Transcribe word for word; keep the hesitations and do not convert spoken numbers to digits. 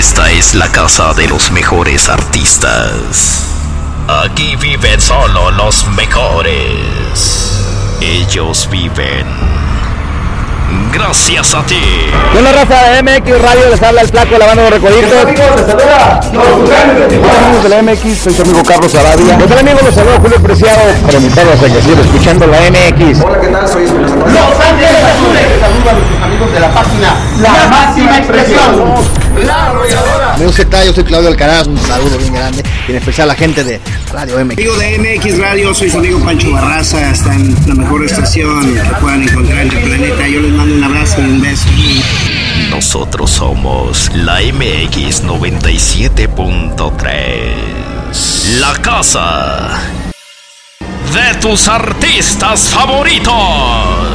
Esta es la casa de los mejores artistas. Aquí viven solo los mejores. Ellos viven gracias a ti. Hola, raza de M X Radio, les habla el Flaco, la banda de los Recoditos. Hola amigos, les saluda Hola amigos de la M X, soy su amigo Carlos Arabia. Hola amigos, los saluda Julio Preciado, para invitarlos a que sigan escuchando la M X. Hola, ¿qué tal? Soy Esperanza. Los Ángeles Azules. Saludos a nuestros amigos de la página La Máxima Expresión. La Arrolladora. Amigos, ¿qué tal? Yo soy Claudio Alcaraz, un saludo bien grande, y en especial a la gente de Radio M X. Amigo de M X Radio, soy su amigo Pancho Barraza, está en la mejor estación que puedan encontrar en el planeta. Yo les mando un abrazo y un beso. Nosotros somos la M X noventa y siete punto tres, la casa de tus artistas favoritos.